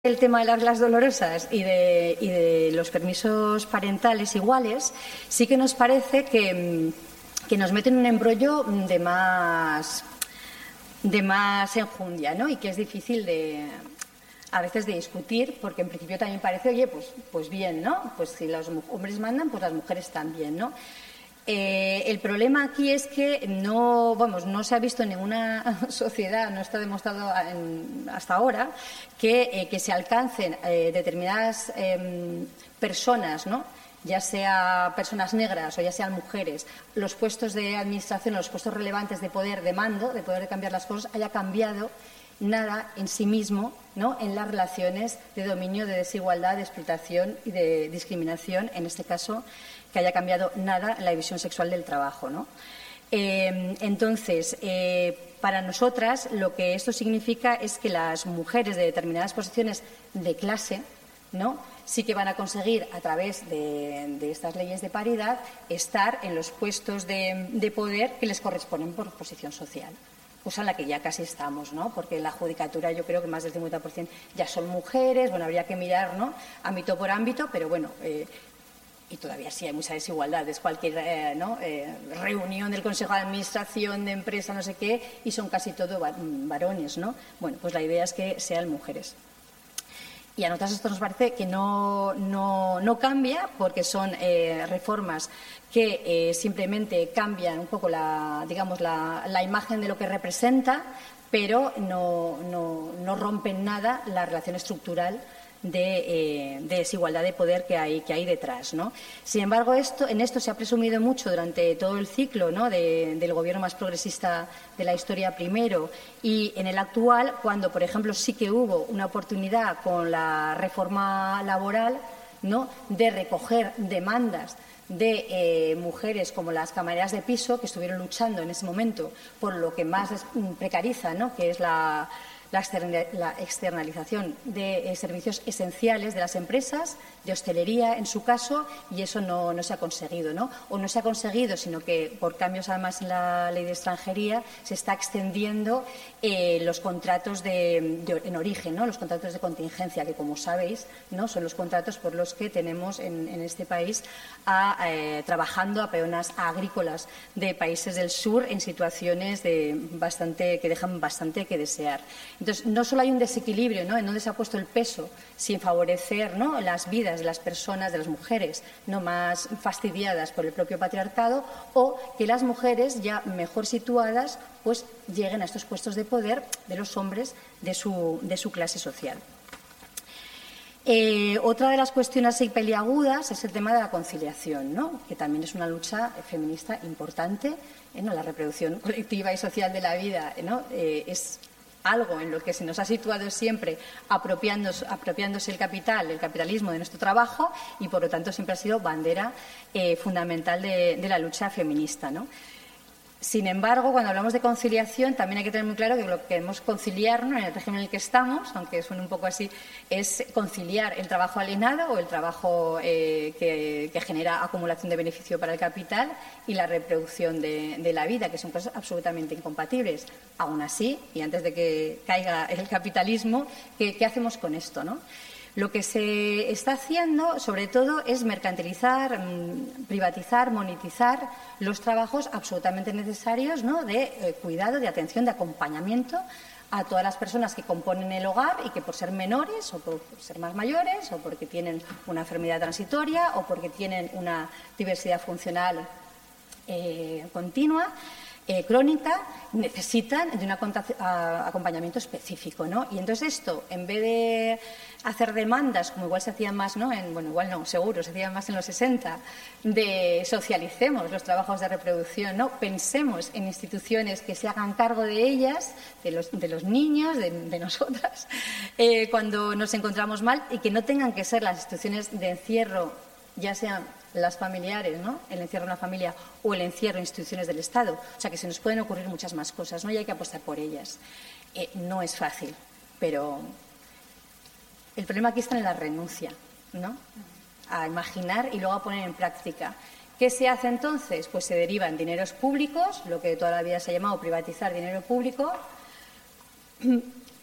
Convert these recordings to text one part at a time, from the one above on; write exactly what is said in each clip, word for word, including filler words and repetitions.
El tema de las reglas dolorosas y de, y de los permisos parentales iguales, sí que nos parece que, que nos meten en un embrollo de más, de más enjundia, ¿no? Y que es difícil de, a veces de discutir, porque en principio también parece, oye, pues, pues bien, ¿no? Pues si los hombres mandan, pues las mujeres también, ¿no? Eh, el problema aquí es que no, vamos, no se ha visto en ninguna sociedad, no está demostrado en, hasta ahora, que, eh, que se alcancen eh, determinadas eh, personas, ¿no? Ya sea personas negras o ya sean mujeres, los puestos de administración, los puestos relevantes de poder de mando, de poder cambiar las cosas, haya cambiado nada en sí mismo, ¿no? En las relaciones de dominio, de desigualdad, de explotación y de discriminación, en este caso, que haya cambiado nada en la división sexual del trabajo, ¿no? Eh, entonces, eh, para nosotras lo que esto significa es que las mujeres de determinadas posiciones de clase, ¿no?, sí que van a conseguir, a través de, de estas leyes de paridad, estar en los puestos de, de poder que les corresponden por posición social. Cosa en la que ya casi estamos, ¿no? Porque en la judicatura yo creo que más del cincuenta por ciento ya son mujeres. Bueno, habría que mirar, ¿no?, ámbito por ámbito, pero bueno, eh, y todavía sí hay mucha desigualdad. Es cualquier eh, ¿no? eh, reunión del Consejo de Administración de empresa, no sé qué, y son casi todo varones, ¿no? Bueno, pues la idea es que sean mujeres. Y a nosotros esto nos parece que no, no, no cambia, porque son eh, reformas que eh, simplemente cambian un poco la, digamos, la, la imagen de lo que representa, pero no, no, no rompen nada la relación estructural de, eh, de desigualdad de poder que hay, que hay detrás, ¿no? Sin embargo, esto, en esto se ha presumido mucho durante todo el ciclo, ¿no?, de, del gobierno más progresista de la historia primero, y en el actual, cuando, por ejemplo, sí que hubo una oportunidad con la reforma laboral, ¿no?, de recoger demandas de eh, mujeres como las camareras de piso, que estuvieron luchando en ese momento por lo que más les precariza, ¿no?, que es la la externalización de servicios esenciales de las empresas, de hostelería en su caso, y eso no, no se ha conseguido, ¿no? O no se ha conseguido, sino que por cambios además en la ley de extranjería se está extendiendo eh, los contratos de, de, en origen, ¿no?, los contratos de contingencia, que como sabéis, ¿no?, son los contratos por los que tenemos en, en este país a, eh, trabajando a peonas agrícolas de países del sur en situaciones de bastante, que dejan bastante que desear. Entonces, no solo hay un desequilibrio, ¿no?, en donde se ha puesto el peso sin favorecer, ¿no?, las vidas de las personas, de las mujeres, no más fastidiadas por el propio patriarcado, o que las mujeres ya mejor situadas pues lleguen a estos puestos de poder de los hombres de su, de su clase social. Eh, otra de las cuestiones peliagudas es el tema de la conciliación, ¿no?, que también es una lucha feminista importante, ¿eh? ¿no? La reproducción colectiva y social de la vida, ¿no?, eh, es algo en lo que se nos ha situado siempre apropiándose, apropiándose el capital, el capitalismo de nuestro trabajo, y por lo tanto siempre ha sido bandera eh, fundamental de, de la lucha feminista, ¿no? Sin embargo, cuando hablamos de conciliación, también hay que tener muy claro que lo que queremos conciliar, ¿no?, en el régimen en el que estamos, aunque suene un poco así, es conciliar el trabajo alienado o el trabajo eh, que, que genera acumulación de beneficio para el capital y la reproducción de, de la vida, que son cosas absolutamente incompatibles. Aún así, y antes de que caiga el capitalismo, ¿qué, qué hacemos con esto, no? Lo que se está haciendo, sobre todo, es mercantilizar, privatizar, monetizar los trabajos absolutamente necesarios, ¿no?, de eh, cuidado, de atención, de acompañamiento a todas las personas que componen el hogar y que por ser menores o por ser más mayores o porque tienen una enfermedad transitoria o porque tienen una diversidad funcional eh, continua, Eh, crónica, necesitan de un acompañamiento específico, ¿no? Y entonces esto, en vez de hacer demandas, como igual se hacía más, ¿no?, en, bueno, igual no, seguro, se hacía más en los sesenta, de socialicemos los trabajos de reproducción, ¿no?, pensemos en instituciones que se hagan cargo de ellas, de los, de los niños, de, de nosotras, eh, cuando nos encontramos mal, y que no tengan que ser las instituciones de encierro, ya sean las familiares, ¿no?, el encierro en la familia o el encierro en instituciones del Estado. O sea, que se nos pueden ocurrir muchas más cosas, ¿no?, y hay que apostar por ellas. Eh, no es fácil, pero el problema aquí está en la renuncia, ¿no?, a imaginar y luego a poner en práctica. ¿Qué se hace entonces? Pues se derivan dineros públicos, lo que toda la vida se ha llamado privatizar dinero público,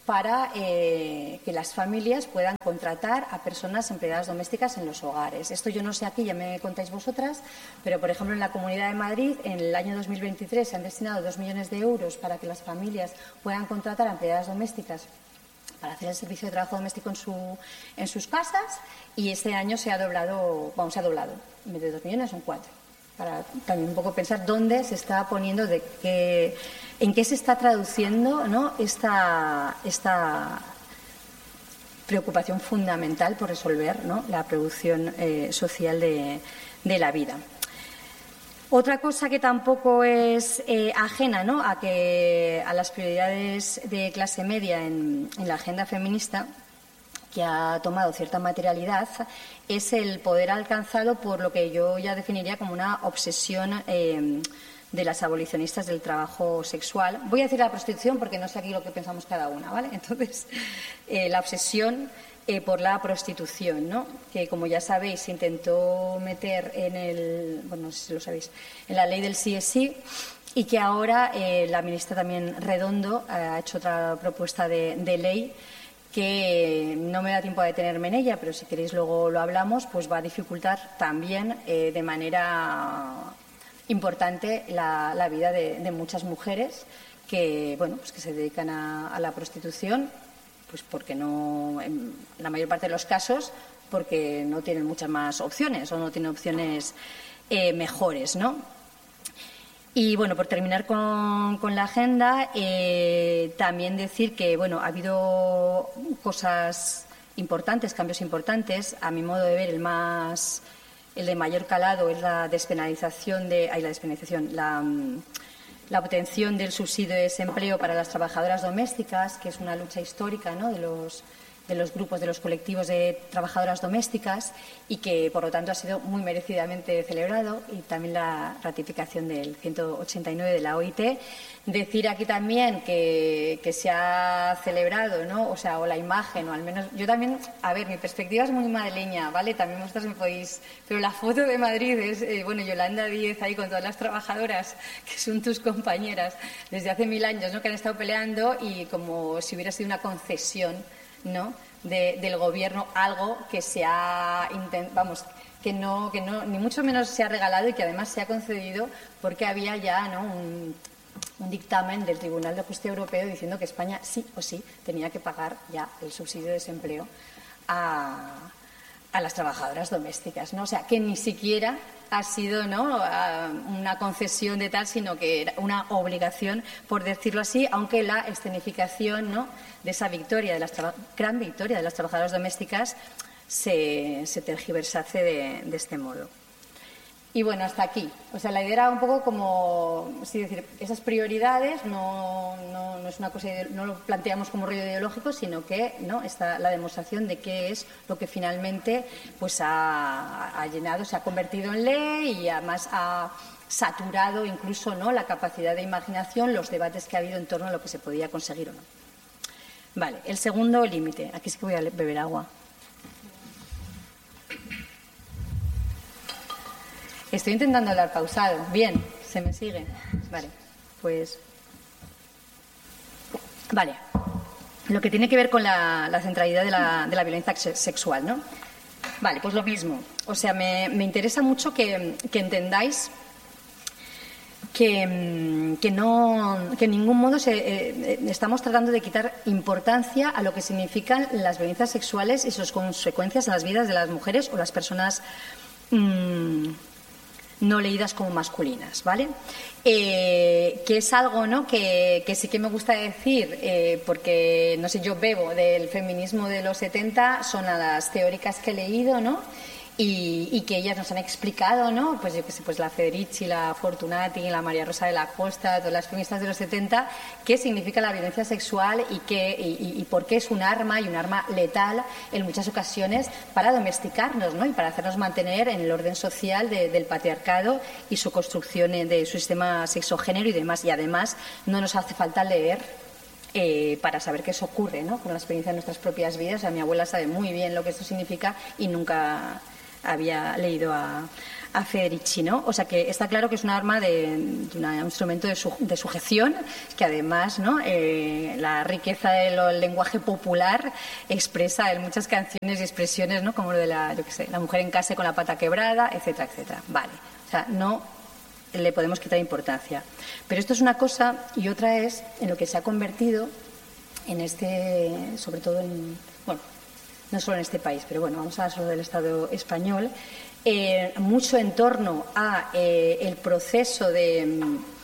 para eh, que las familias puedan contratar a personas empleadas domésticas en los hogares. Esto yo no sé aquí, ya me contáis vosotras, pero por ejemplo en la Comunidad de Madrid en el año dos mil veintitrés se han destinado dos millones de euros para que las familias puedan contratar a empleadas domésticas para hacer el servicio de trabajo doméstico en, su, en sus casas, y este año se ha doblado, vamos, se ha doblado, en vez de dos millones son cuatro, para también un poco pensar dónde se está poniendo, de qué, en qué se está traduciendo, ¿no?, esta, esta preocupación fundamental por resolver, ¿no?, la producción eh, social de, de la vida. Otra cosa que tampoco es eh, ajena, ¿no?, a, que, a las prioridades de clase media en, en la agenda feminista, que ha tomado cierta materialidad, es el poder alcanzado por lo que yo ya definiría como una obsesión eh, de las abolicionistas del trabajo sexual. Voy a decir la prostitución porque no sé aquí lo que pensamos cada una, ¿vale? Entonces, eh, la obsesión Eh, por la prostitución, ¿no?, que como ya sabéis se intentó meter en el, bueno, no sé si lo sabéis, en la ley del sí es sí, y que ahora eh, la ministra también Redondo eh, ha hecho otra propuesta de, de ley que no me da tiempo a detenerme en ella, pero si queréis luego lo hablamos, pues va a dificultar también eh, de manera importante la, la vida de, de muchas mujeres que, bueno, pues que se dedican a, a la prostitución. Pues porque no, en la mayor parte de los casos, porque no tienen muchas más opciones o no tienen opciones eh, mejores, ¿no? Y bueno, por terminar con, con la agenda, eh, también decir que bueno, ha habido cosas importantes, cambios importantes. A mi modo de ver, el más, el de mayor calado es la despenalización de, ay, la despenalización, la la obtención del subsidio de desempleo para las trabajadoras domésticas, que es una lucha histórica, ¿no?, de los, de los grupos, de los colectivos de trabajadoras domésticas, y que, por lo tanto, ha sido muy merecidamente celebrado, y también la ratificación del ciento ochenta y nueve de la O I T. Decir aquí también que, que se ha celebrado, ¿no?, o sea, o la imagen, o al menos yo también, a ver, mi perspectiva es muy madrileña, ¿vale? También vosotras me podéis, pero la foto de Madrid es, eh, bueno, Yolanda Díez ahí con todas las trabajadoras que son tus compañeras desde hace mil años, ¿no?, que han estado peleando, y como si hubiera sido una concesión, ¿no?, de, del gobierno, algo que se ha intentado, vamos, que no, que no, ni mucho menos se ha regalado, y que además se ha concedido porque había ya, ¿no?, un, un dictamen del Tribunal de Justicia Europeo diciendo que España sí o sí tenía que pagar ya el subsidio de desempleo a, a las trabajadoras domésticas, ¿no? O sea, que ni siquiera ha sido, ¿no?, una concesión de tal, sino que era una obligación, por decirlo así, aunque la escenificación, ¿no?, de esa victoria, de la gran victoria de las trabajadoras domésticas, se, se tergiversase de, de este modo. Y bueno, hasta aquí. O sea, la idea era un poco como, sí, decir, esas prioridades no, no, no es una cosa, no lo planteamos como rollo ideológico, sino que, ¿no?, está la demostración de qué es lo que finalmente pues ha, ha llenado, se ha convertido en ley, y además ha saturado incluso, ¿no?, la capacidad de imaginación, los debates que ha habido en torno a lo que se podía conseguir o no. Vale, el segundo límite. Aquí sí que voy a beber agua. Estoy intentando hablar pausado. Bien, se me sigue. Vale, pues. Vale. Lo que tiene que ver con la, la centralidad de la, de la violencia sexual, ¿no? Vale, pues lo mismo. O sea, me, me interesa mucho que, que entendáis que, que, no, que en ningún modo se, eh, estamos tratando de quitar importancia a lo que significan las violencias sexuales y sus consecuencias en las vidas de las mujeres o las personas mmm, no leídas como masculinas, ¿vale? Eh, que es algo, ¿no?, que, que sí que me gusta decir, eh, porque, no sé, yo bebo del feminismo de los setenta, son a las teóricas que he leído, ¿no?, y, y que ellas nos han explicado, ¿no?, pues yo qué sé, pues la Federici, la Fortunati, la María Rosa de la Costa, todas las feministas de los setenta, qué significa la violencia sexual y, qué, y, y por qué es un arma, y un arma letal en muchas ocasiones para domesticarnos, ¿no?, y para hacernos mantener en el orden social de, del patriarcado y su construcción de su sistema sexogénero y demás. Y además no nos hace falta leer Eh, para saber que eso ocurre, ¿no?, con la experiencia de nuestras propias vidas. O sea, mi abuela sabe muy bien lo que esto significa y nunca, había leído a, a Federici, ¿no? O sea que está claro que es un arma de, de una, un instrumento de, su, de sujeción que además, ¿no? Eh, la riqueza del lenguaje popular expresa en muchas canciones y expresiones, ¿no? Como lo de la, yo qué sé, la mujer en casa con la pata quebrada, etcétera, etcétera. Vale, o sea, no le podemos quitar importancia. Pero esto es una cosa y otra es en lo que se ha convertido en este, sobre todo en, bueno, no solo en este país, pero bueno, vamos a hablar solo del Estado español, eh, mucho en torno a eh, el proceso de,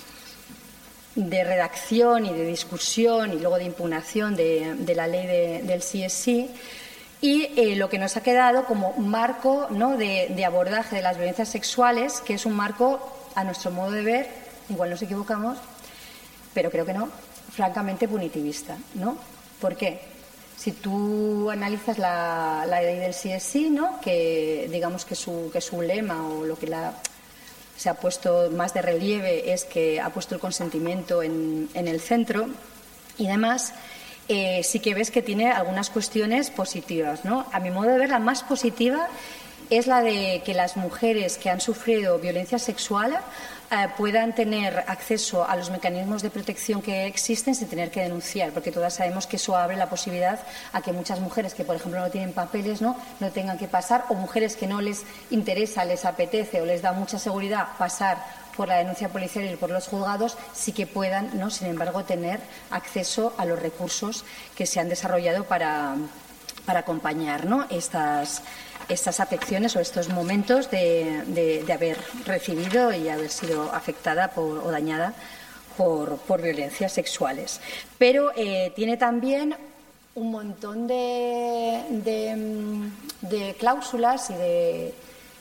de redacción y de discusión y luego de impugnación de, de la ley de, del sí es sí. Y eh, lo que nos ha quedado como marco, ¿no? de, de abordaje de las violencias sexuales, que es un marco, a nuestro modo de ver, igual nos equivocamos, pero creo que no, francamente punitivista, ¿no? ¿Por qué? Si tú analizas la, la ley del sí es sí, ¿no? Que digamos que su, que su lema o lo que la, se ha puesto más de relieve es que ha puesto el consentimiento en, en el centro y demás, eh, sí que ves que tiene algunas cuestiones positivas, ¿no? A mi modo de ver, la más positiva es la de que las mujeres que han sufrido violencia sexual eh, puedan tener acceso a los mecanismos de protección que existen sin tener que denunciar, porque todas sabemos que eso abre la posibilidad a que muchas mujeres que, por ejemplo, no tienen papeles, no, no tengan que pasar, o mujeres que no les interesa, les apetece o les da mucha seguridad pasar por la denuncia policial y por los juzgados, sí que puedan, ¿no?, sin embargo, tener acceso a los recursos que se han desarrollado para, para acompañar, ¿no?, estas estas afecciones o estos momentos de, de, de haber recibido y haber sido afectada por, o dañada por, por violencias sexuales. Pero eh, tiene también un montón de, de, de cláusulas y de,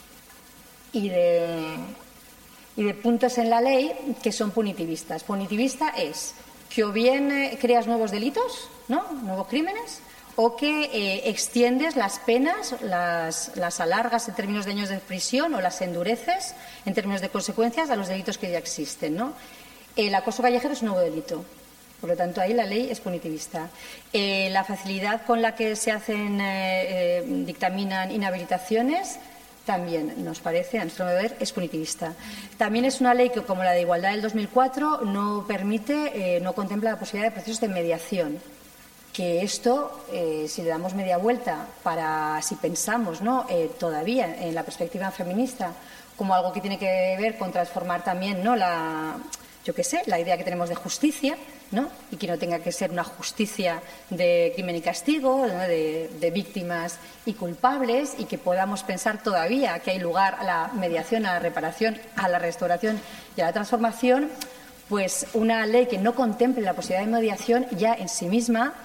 y de y de puntos en la ley que son punitivistas. Punitivista es que o bien eh, creas nuevos delitos, ¿no?, nuevos crímenes, o que eh, extiendes las penas, las, las alargas en términos de años de prisión o las endureces en términos de consecuencias a los delitos que ya existen, ¿no? El acoso callejero es un nuevo delito, por lo tanto ahí la ley es punitivista. Eh, la facilidad con la que se hacen, eh, eh, dictaminan inhabilitaciones también nos parece, a nuestro ver, es punitivista. También es una ley que, como la de igualdad del dos mil cuatro, no permite, eh, no contempla la posibilidad de procesos de mediación. Que esto, eh, si le damos media vuelta para, si pensamos, ¿no?, eh, todavía en la perspectiva feminista como algo que tiene que ver con transformar también, ¿no?, la, yo qué sé, la idea que tenemos de justicia, ¿no?, y que no tenga que ser una justicia de crimen y castigo, ¿no?, de, de víctimas y culpables, y que podamos pensar todavía que hay lugar a la mediación, a la reparación, a la restauración y a la transformación, pues una ley que no contemple la posibilidad de mediación ya en sí misma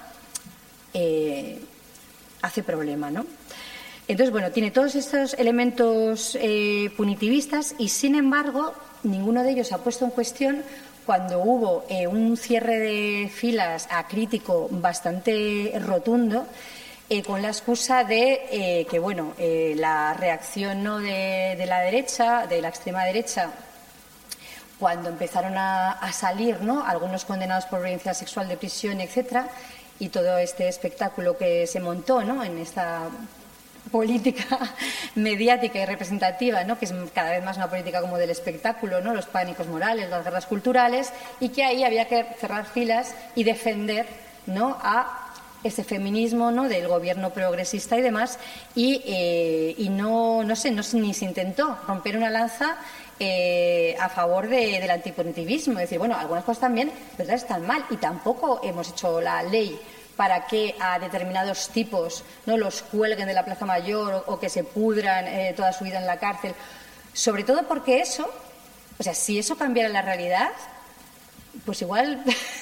Eh, hace problema, ¿no? Entonces, bueno, tiene todos estos elementos eh, punitivistas y, sin embargo, ninguno de ellos ha puesto en cuestión cuando hubo eh, un cierre de filas acrítico bastante rotundo, eh, con la excusa de eh, que, bueno, eh, la reacción, ¿no?, de, de la derecha, de la extrema derecha, cuando empezaron a, a salir, ¿no?, algunos condenados por violencia sexual de prisión, etcétera, y todo este espectáculo que se montó, ¿no?, en esta política mediática y representativa, ¿no?, que es cada vez más una política como del espectáculo, ¿no?, los pánicos morales, las guerras culturales, y que ahí había que cerrar filas y defender, ¿no?, a ese feminismo, ¿no?, del gobierno progresista y demás, y, eh, y no, no sé, no, ni se intentó romper una lanza Eh, a favor de, del antipunitivismo, es decir, bueno, algunas cosas también, ¿verdad?, están mal, y tampoco hemos hecho la ley para que a determinados tipos, ¿no?, los cuelguen de la Plaza Mayor o, o que se pudran eh, toda su vida en la cárcel, sobre todo porque eso, o sea, si eso cambiara la realidad, pues igual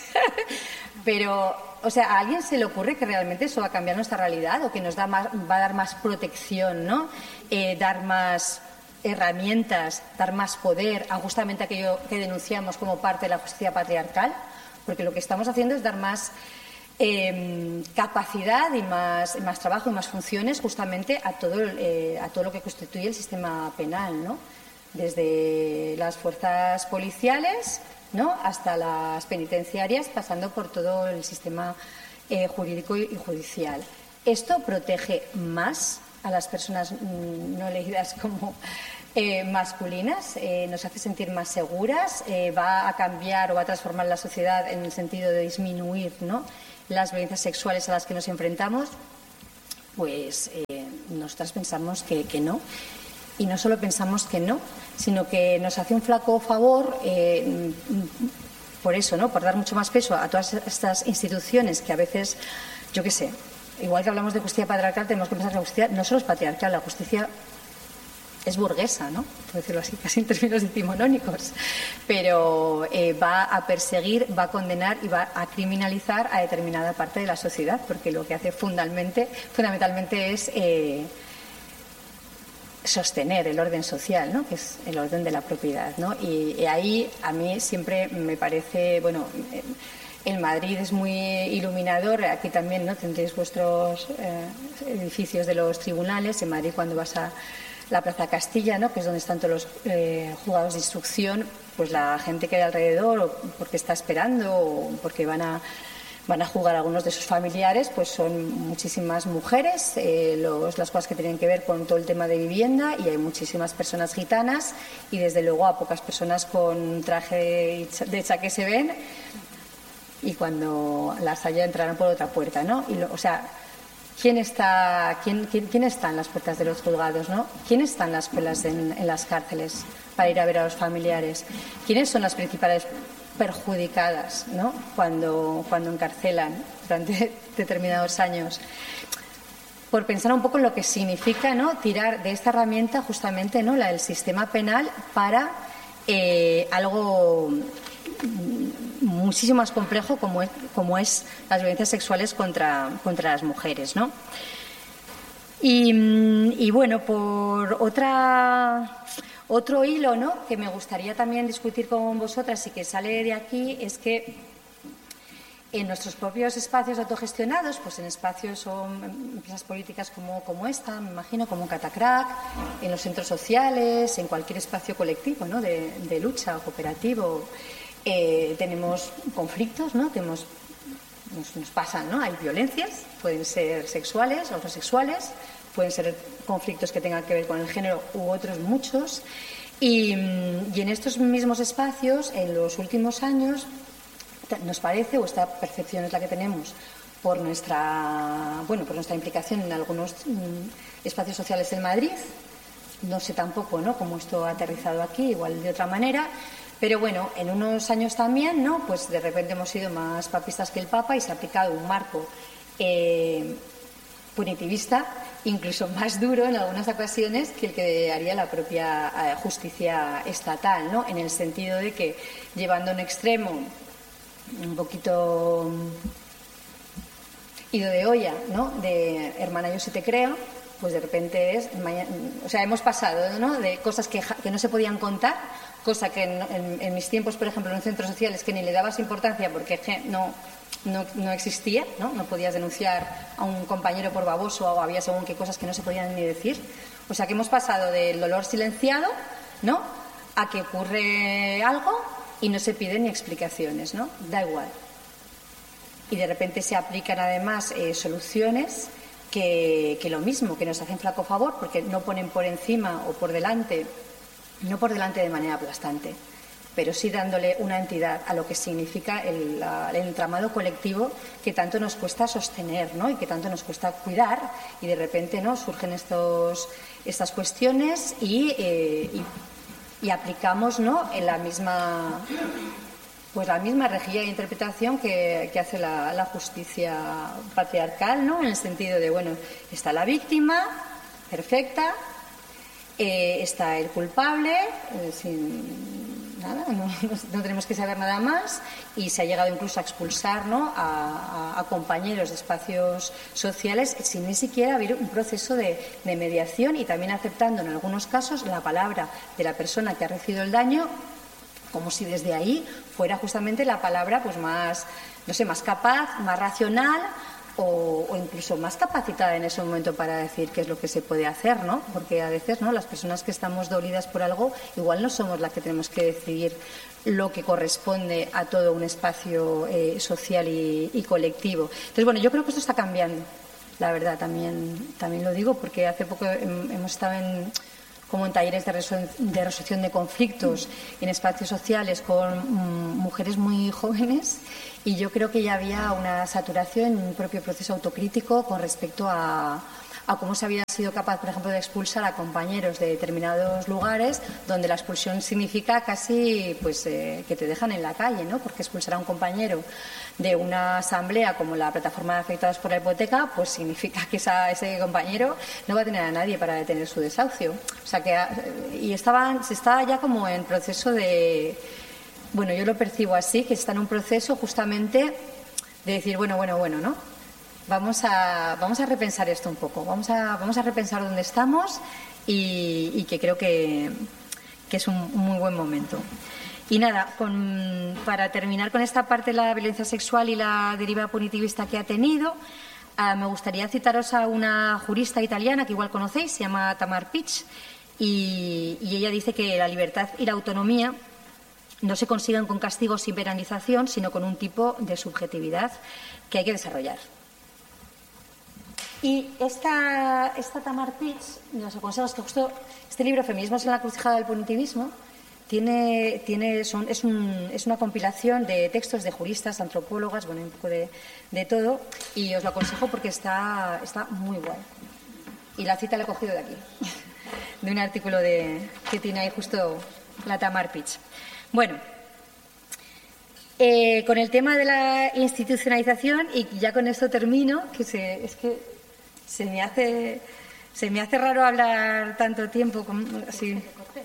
pero, o sea, ¿a alguien se le ocurre que realmente eso va a cambiar nuestra realidad o que nos da más, va a dar más protección, ¿no?, eh, dar más herramientas, dar más poder a justamente aquello que denunciamos como parte de la justicia patriarcal? Porque lo que estamos haciendo es dar más eh, capacidad y más, más trabajo y más funciones justamente a todo, eh, a todo lo que constituye el sistema penal, ¿no?, desde las fuerzas policiales, ¿no?, hasta las penitenciarias, pasando por todo el sistema eh, jurídico y judicial. Esto protege más a las personas no leídas como eh, masculinas, eh, nos hace sentir más seguras, eh, va a cambiar o va a transformar la sociedad en el sentido de disminuir, ¿no?, las violencias sexuales a las que nos enfrentamos, pues eh, nosotras pensamos que, que no. Y no solo pensamos que no, sino que nos hace un flaco favor, eh, por eso, ¿no?, por dar mucho más peso a todas estas instituciones que a veces, yo qué sé, igual que hablamos de justicia patriarcal, tenemos que pensar que la justicia no solo es patriarcal, la justicia es burguesa, ¿no?, por decirlo así, casi en términos decimonónicos, pero eh, va a perseguir, va a condenar y va a criminalizar a determinada parte de la sociedad, porque lo que hace fundamentalmente, fundamentalmente es eh, sostener el orden social, ¿no?, que es el orden de la propiedad, ¿no? Y, y ahí a mí siempre me parece, bueno, el Madrid es muy iluminador, aquí también, ¿no?, tendréis vuestros eh, edificios de los tribunales, en Madrid cuando vas a la Plaza Castilla, ¿no?, que es donde están todos los eh, juzgados de instrucción, pues la gente que hay alrededor, o porque está esperando, o porque van a van a jugar algunos de sus familiares, pues son muchísimas mujeres, eh, los, las cosas que tienen que ver con todo el tema de vivienda, y hay muchísimas personas gitanas y desde luego a pocas personas con traje de chaqué se ven, y cuando las haya entrarán por otra puerta, ¿no? Y lo, o sea, ¿quién está, quién, quién, quién está en las puertas de los juzgados, ¿no? ¿Quién está en las colas en, en las cárceles para ir a ver a los familiares? ¿Quiénes son las principales perjudicadas, ¿no?, cuando, cuando encarcelan durante determinados años? Por pensar un poco en lo que significa, ¿no?, tirar de esta herramienta justamente, ¿no?, la del sistema penal para eh, algo muchísimo más complejo como es, como es las violencias sexuales contra, contra las mujeres, ¿no? Y, y bueno, por otra otro hilo, ¿no?, que me gustaría también discutir con vosotras y que sale de aquí, es que en nuestros propios espacios autogestionados, pues en espacios o empresas políticas como, como esta, me imagino, como Catacrac, en los centros sociales, en cualquier espacio colectivo, ¿no?, de, de lucha o cooperativo, eh, tenemos conflictos, ¿no?, tenemos, nos, nos pasan, ¿no?, hay violencias, pueden ser sexuales o no sexuales, pueden ser conflictos que tengan que ver con el género u otros muchos. Y, y en estos mismos espacios, en los últimos años, nos parece, o esta percepción es la que tenemos por nuestra, bueno, por nuestra implicación en algunos mm, espacios sociales en Madrid, no sé tampoco, ¿no?, cómo esto ha aterrizado aquí, igual de otra manera, pero bueno, en unos años también, ¿no?, pues de repente hemos sido más papistas que el Papa y se ha aplicado un marco eh, punitivista, incluso más duro en algunas ocasiones que el que haría la propia eh, justicia estatal, ¿no?, en el sentido de que, llevando a un extremo un poquito ido de olla, ¿no?, de hermana yo sí te creo, pues de repente es, o sea, hemos pasado, ¿no?, de cosas que, que no se podían contar, cosa que en, en, en mis tiempos, por ejemplo, en un centro social es que ni le dabas importancia porque no No, no existía, ¿no? No podías denunciar a un compañero por baboso, o había según qué cosas que no se podían ni decir. O sea que hemos pasado del dolor silenciado, ¿no?, a que ocurre algo y no se piden ni explicaciones, ¿no? Da igual. Y de repente se aplican además eh, soluciones que, que lo mismo, que nos hacen flaco favor porque no ponen por encima o por delante, no por delante de manera aplastante, pero sí dándole una entidad a lo que significa el, la, el entramado colectivo que tanto nos cuesta sostener, ¿no?, y que tanto nos cuesta cuidar, y de repente, ¿no?, surgen estos, estas cuestiones y, eh, y, y aplicamos, ¿no?, en la misma, pues la misma rejilla de interpretación que, que hace la, la justicia patriarcal, ¿no?, en el sentido de, bueno, está la víctima perfecta, eh, está el culpable eh, sin nada, no, no tenemos que saber nada más, y se ha llegado incluso a expulsar, ¿no?, a, a, a compañeros de espacios sociales sin ni siquiera haber un proceso de, de mediación, y también aceptando en algunos casos la palabra de la persona que ha recibido el daño, como si desde ahí fuera justamente la palabra pues más, no sé, más capaz, más racional, O, o incluso más capacitada en ese momento para decir qué es lo que se puede hacer, ¿no? Porque a veces, ¿no?, las personas que estamos dolidas por algo igual no somos las que tenemos que decidir lo que corresponde a todo un espacio eh, social y, y colectivo. Entonces, bueno, yo creo que esto está cambiando. la verdad, también, también lo digo, porque hace poco hemos estado en, como en talleres de, resol de resolución de conflictos en espacios sociales con mm, mujeres muy jóvenes, y yo creo que ya había una saturación, un propio proceso autocrítico con respecto a, a cómo se había sido capaz, por ejemplo, de expulsar a compañeros de determinados lugares donde la expulsión significa casi pues eh, que te dejan en la calle, ¿no? Porque expulsar a un compañero de una asamblea como la Plataforma de Afectados por la Hipoteca, pues significa que esa, ese compañero no va a tener a nadie para detener su desahucio. O sea que y estaban, se estaba ya como en proceso de, bueno, yo lo percibo así, que está en un proceso justamente de decir, bueno, bueno, bueno, ¿no? Vamos a, vamos a repensar esto un poco, vamos a, vamos a repensar dónde estamos y, y que creo que, que es un, un muy buen momento. Y nada, con, para terminar con esta parte de la violencia sexual y la deriva punitivista que ha tenido, uh, me gustaría citaros a una jurista italiana que igual conocéis, se llama Tamar Pitch, y, y ella dice que la libertad y la autonomía no se consiguen con castigos sin penalización, sino con un tipo de subjetividad que hay que desarrollar. Y esta, esta Tamar Pitch, os aconsejo que justo este libro, Feminismos en la encrucijada del punitivismo, tiene, tiene, son, es, un, es una compilación de textos de juristas, antropólogas, bueno, un poco de, de todo, y os lo aconsejo porque está, está muy guay. Y la cita la he cogido de aquí, de un artículo de, que tiene ahí justo la Tamar Pitch. Bueno, eh, con el tema de la institucionalización, y ya con esto termino, que se, es que se me hace se me hace raro hablar tanto tiempo con, así.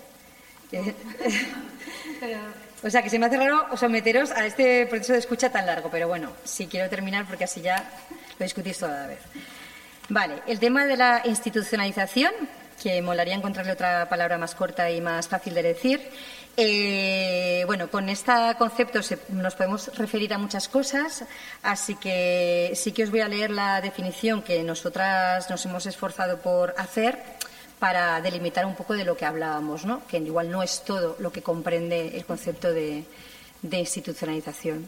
O sea, que se me hace raro someteros a este proceso de escucha tan largo, pero bueno, sí quiero terminar porque así ya lo discutís toda la vez. Vale, el tema de la institucionalización, que molaría encontrarle otra palabra más corta y más fácil de decir. Eh, bueno, con este concepto se, nos podemos referir a muchas cosas, así que sí que os voy a leer la definición que nosotras nos hemos esforzado por hacer para delimitar un poco de lo que hablábamos, ¿no? Que igual no es todo lo que comprende el concepto de, de institucionalización.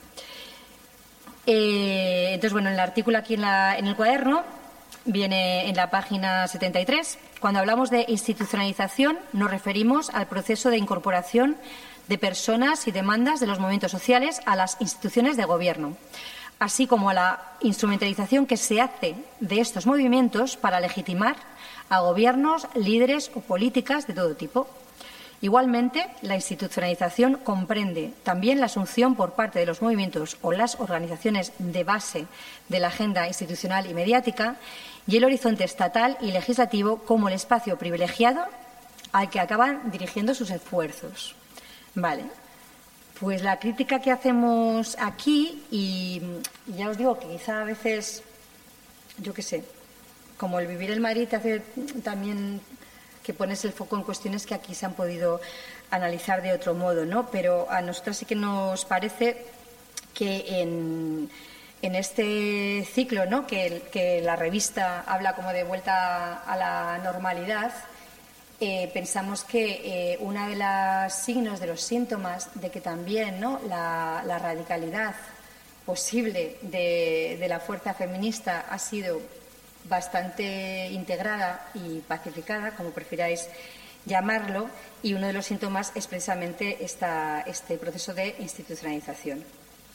Eh, entonces, bueno, en el artículo aquí en, la, en el cuaderno viene en la página setenta y tres. Cuando hablamos de institucionalización nos referimos al proceso de incorporación de personas y demandas de los movimientos sociales a las instituciones de gobierno, así como a la instrumentalización que se hace de estos movimientos para legitimar a gobiernos, líderes o políticas de todo tipo. Igualmente, la institucionalización comprende también la asunción por parte de los movimientos o las organizaciones de base de la agenda institucional y mediática y el horizonte estatal y legislativo como el espacio privilegiado al que acaban dirigiendo sus esfuerzos. Vale, pues la crítica que hacemos aquí, y ya os digo que quizá a veces, yo qué sé, como el vivir en Madrid te hace también que pones el foco en cuestiones que aquí se han podido analizar de otro modo, ¿no? Pero a nosotros sí que nos parece que en, en este ciclo, ¿no? que, que la revista habla como de vuelta a la normalidad, eh, pensamos que eh, uno de los signos, de los síntomas de que también, ¿no? la, la radicalidad posible de, de la fuerza feminista ha sido bastante integrada y pacificada, como prefiráis llamarlo, y uno de los síntomas es precisamente esta, este proceso de institucionalización.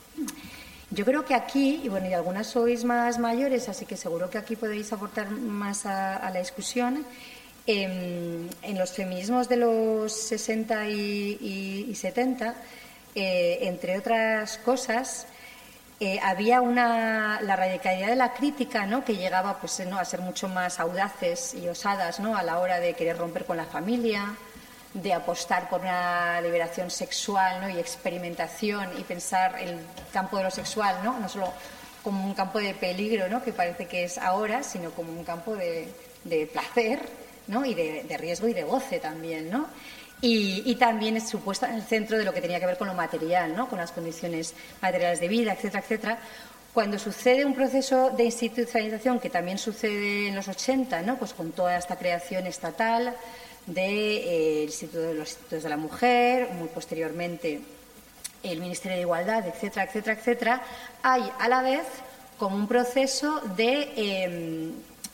Yo creo que aquí, y bueno, y algunas sois más mayores, así que seguro que aquí podéis aportar más a, a la discusión, eh, en los feminismos de los sesenta y, y, y setenta, eh, entre otras cosas, Eh, había una, la radicalidad de la crítica, ¿no? que llegaba pues, ¿no? a ser mucho más audaces y osadas, ¿no? a la hora de querer romper con la familia, de apostar por una liberación sexual, ¿no? y experimentación y pensar el campo de lo sexual ¿no? no solo como un campo de peligro, ¿no? que parece que es ahora, sino como un campo de, de placer, ¿no? y de, de riesgo y de goce también, ¿no? Y, y también es supuesto en el centro de lo que tenía que ver con lo material, ¿no? con las condiciones materiales de vida, etcétera, etcétera. Cuando sucede un proceso de institucionalización, que también sucede en los ochenta, ¿no? pues con toda esta creación estatal del de, eh, Instituto de los Institutos de la Mujer, muy posteriormente el Ministerio de Igualdad, etcétera, etcétera, etcétera, hay a la vez como un proceso de, eh,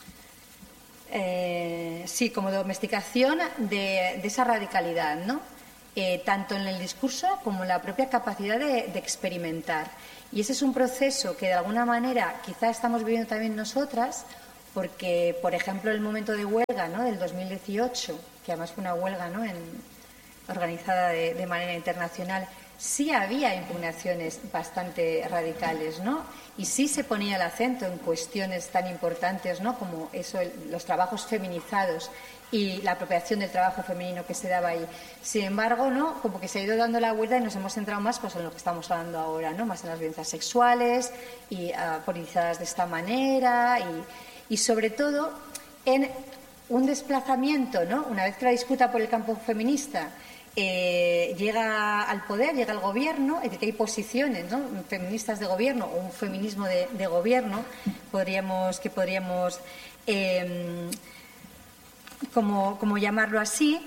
eh, sí, como de domesticación de, de esa radicalidad, ¿no? Eh, tanto en el discurso como en la propia capacidad de, de experimentar. Y ese es un proceso que de alguna manera quizá estamos viviendo también nosotras, porque, por ejemplo, el momento de huelga, ¿no?, del dos mil dieciocho, que además fue una huelga, ¿no?, en, organizada de, de manera internacional, sí había impugnaciones bastante radicales, ¿no? Y sí se ponía el acento en cuestiones tan importantes, ¿no?, como eso, el, los trabajos feminizados y la apropiación del trabajo femenino que se daba ahí. Sin embargo, ¿no?, como que se ha ido dando la vuelta y nos hemos centrado más, pues, en lo que estamos hablando ahora, ¿no?, más en las violencias sexuales y uh, politizadas de esta manera y, y sobre todo en un desplazamiento, ¿no?, una vez que la disputa por el campo feminista Eh, llega al poder, llega al gobierno, es decir, que hay posiciones, ¿no?, feministas de gobierno o un feminismo de, de gobierno, podríamos, que podríamos eh, como, como llamarlo así,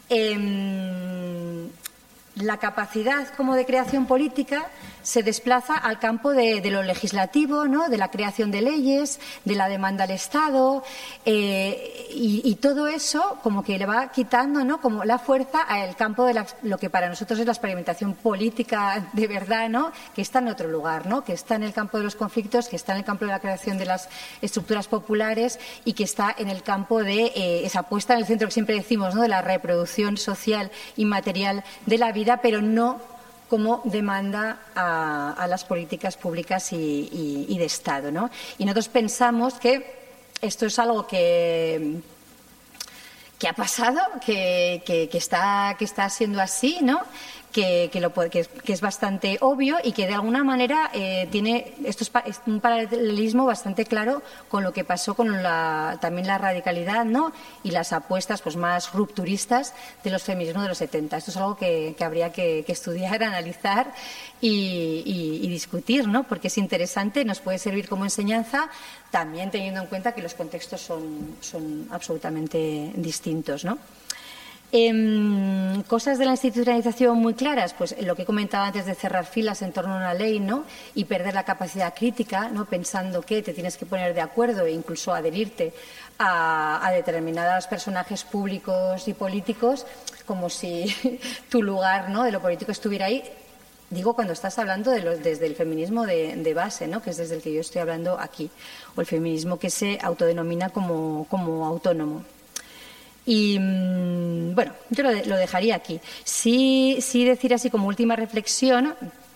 eh, la capacidad como de creación política se desplaza al campo de, de lo legislativo, ¿no?, de la creación de leyes, de la demanda al Estado, eh, y, y todo eso como que le va quitando, ¿no?, como la fuerza al campo de la, lo que para nosotros es la experimentación política de verdad, ¿no?, que está en otro lugar, ¿no?, que está en el campo de los conflictos, que está en el campo de la creación de las estructuras populares y que está en el campo de eh, esa puesta en el centro que siempre decimos, ¿no?, de la reproducción social y material de la vida, pero no como demanda a, a las políticas públicas y, y, y de Estado, ¿no? Y nosotros pensamos que esto es algo que, que ha pasado, que, que, que, está, que está siendo así, ¿no? Que, que, lo, que, que es bastante obvio y que de alguna manera eh, tiene esto es, pa, es un paralelismo bastante claro con lo que pasó con la, también la radicalidad, ¿no?, y las apuestas pues más rupturistas de los feminismos de los setenta. Esto es algo que, que habría que, que estudiar, analizar y, y, y discutir, ¿no?, porque es interesante, nos puede servir como enseñanza, también teniendo en cuenta que los contextos son, son absolutamente distintos, ¿no? Eh, cosas de la institucionalización muy claras, pues lo que he comentado antes de cerrar filas en torno a una ley, ¿no?, y perder la capacidad crítica, ¿no?, pensando que te tienes que poner de acuerdo e incluso adherirte a, a determinados personajes públicos y políticos como si tu lugar, ¿no?, de lo político estuviera ahí. Digo cuando estás hablando de los, desde el feminismo de, de base, ¿no?, que es desde el que yo estoy hablando aquí, o el feminismo que se autodenomina como, como autónomo. Y bueno, yo lo, de, lo dejaría aquí. Sí, sí decir así como última reflexión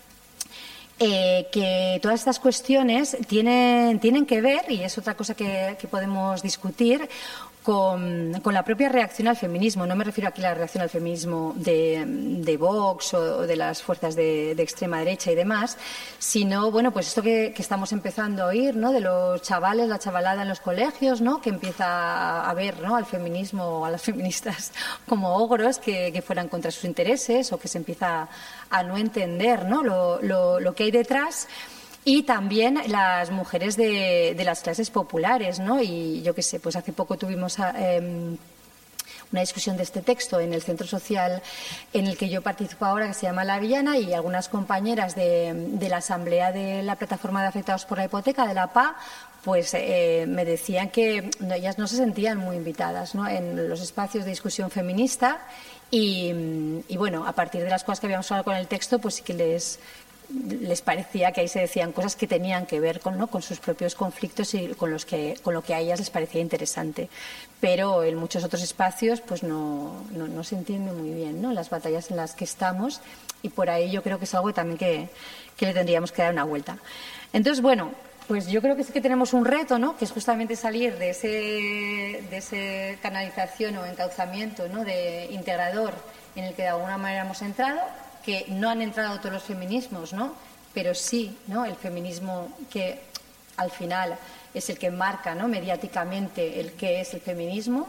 eh, que todas estas cuestiones tienen, tienen que ver, y es otra cosa que, que podemos discutir, Con, con la propia reacción al feminismo. No me refiero aquí a la reacción al feminismo de, de Vox o de las fuerzas de, de extrema derecha y demás, sino, bueno, pues esto que, que estamos empezando a oír, ¿no?, de los chavales, la chavalada en los colegios, ¿no?, que empieza a ver, ¿no?, al feminismo o a las feministas como ogros que, que fueran contra sus intereses, o que se empieza a no entender, ¿no?, lo, lo, lo que hay detrás. Y también las mujeres de, de las clases populares, ¿no? Y yo qué sé, pues hace poco tuvimos eh, una discusión de este texto en el centro social en el que yo participo ahora, que se llama La Villana, y algunas compañeras de, de la asamblea de la plataforma de afectados por la hipoteca, de la P A, pues eh, me decían que no, ellas no se sentían muy invitadas, ¿no?, en los espacios de discusión feminista y, y bueno, a partir de las cosas que habíamos hablado con el texto, pues sí que les... les parecía que ahí se decían cosas que tenían que ver con, ¿no?, con sus propios conflictos y con, los que, con lo que a ellas les parecía interesante. Pero en muchos otros espacios pues no, no, no se entiende muy bien, ¿no?, las batallas en las que estamos, y por ahí yo creo que es algo también que, que le tendríamos que dar una vuelta. Entonces, bueno, pues yo creo que sí que tenemos un reto, ¿no?, que es justamente salir de ese, de ese canalización o encauzamiento, ¿no?, de integrador en el que de alguna manera hemos entrado, que no han entrado todos los feminismos, ¿no?, pero sí, ¿no?, el feminismo que al final es el que marca, ¿no?, mediáticamente el qué es el feminismo,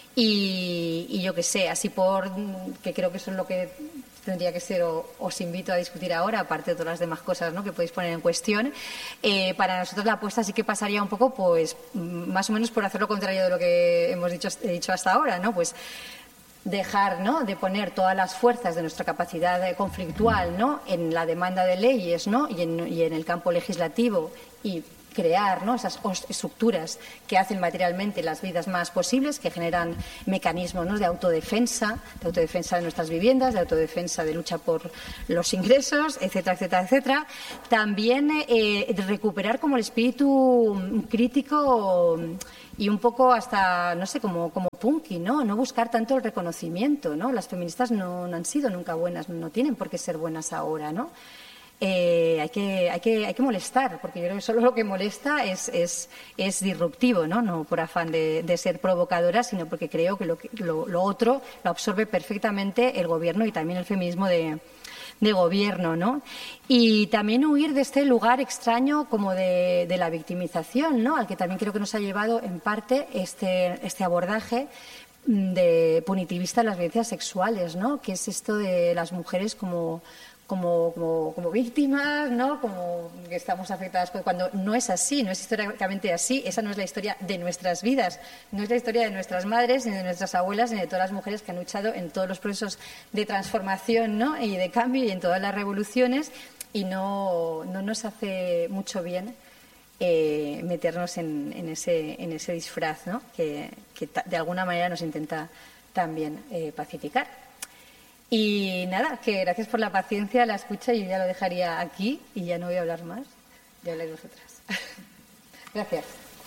y, y yo qué sé, así por que creo que eso es lo que tendría que ser, o os invito a discutir ahora, aparte de todas las demás cosas, ¿no?, que podéis poner en cuestión. Eh, para nosotros la apuesta sí que pasaría un poco, pues, más o menos por hacer lo contrario de lo que hemos dicho, he dicho hasta ahora, ¿no?, pues dejar, ¿no?, de poner todas las fuerzas de nuestra capacidad conflictual, ¿no?, en la demanda de leyes, ¿no?, y en, y en el campo legislativo, y crear, ¿no?, esas estructuras que hacen materialmente las vidas más posibles, que generan mecanismos, ¿no?, de autodefensa, de autodefensa de nuestras viviendas, de autodefensa, de lucha por los ingresos, etcétera, etcétera, etcétera. También eh, recuperar como el espíritu crítico y un poco hasta, no sé, como, como punky, ¿no? No buscar tanto el reconocimiento, ¿no? Las feministas no, no han sido nunca buenas, no tienen por qué ser buenas ahora, ¿no? Eh, hay, que, hay, que, hay que molestar, porque yo creo que solo lo que molesta es, es, es disruptivo, ¿no? No por afán de, de ser provocadora, sino porque creo que lo, lo, lo otro lo absorbe perfectamente el gobierno y también el feminismo de, de gobierno, ¿no? Y también huir de este lugar extraño como de, de la victimización, ¿no?, al que también creo que nos ha llevado en parte este, este abordaje de punitivista de las violencias sexuales, ¿no?, que es esto de las mujeres como Como, como, como víctimas, ¿no?, como que estamos afectadas, cuando no es así, no es históricamente así. Esa no es la historia de nuestras vidas, no es la historia de nuestras madres, ni de nuestras abuelas, ni de todas las mujeres que han luchado en todos los procesos de transformación, ¿no?, y de cambio y en todas las revoluciones, y no, no nos hace mucho bien eh, meternos en, en, ese, en ese disfraz, ¿no?, que, que de alguna manera nos intenta también eh, pacificar. Y nada, que gracias por la paciencia, la escucha, y yo ya lo dejaría aquí y ya no voy a hablar más, ya habláis vosotras. Gracias.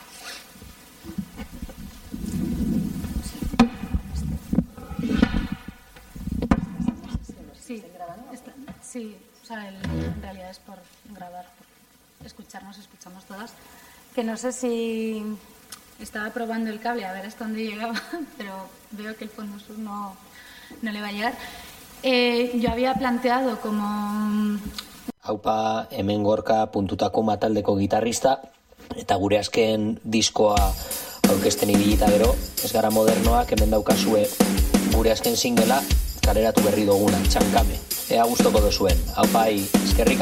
Sí, está, sí, o sea, el, en realidad es por grabar, por escucharnos, escuchamos todas. Que no sé si estaba probando el cable a ver hasta dónde llegaba, pero veo que el fondo sur no, no le va a llegar. Eh, yo había planteado como... Haupa, hemen Gorka puntutako mataldeko gitarrista, eta gure azken diskoa aurkezten ibilita gero, ez gara modernoak, hemen daukazue gure azken singela kaleratu berri duguna, Txankame. Ea gustoko dozuen. Haupai, eskerrik